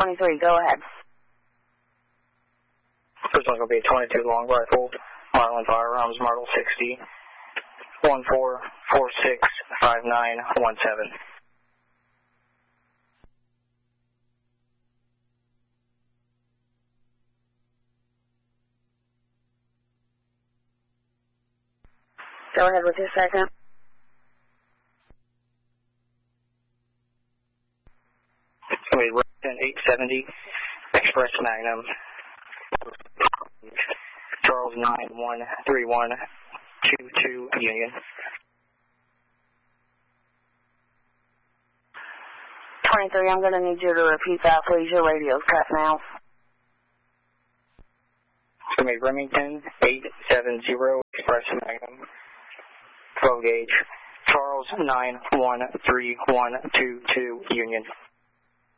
23, go ahead. First one's going to be a 22 long rifle, Marlin Firearms, Model 60, 14465917. Go ahead with your second. It's going to be Remington 870 Express Magnum, Charles 913122 Union. 23, I'm going to need you to repeat that, please. Your radio's cutting out. It's going to be Remington 870 Express Magnum, 12 gauge, Charles 913122 Union.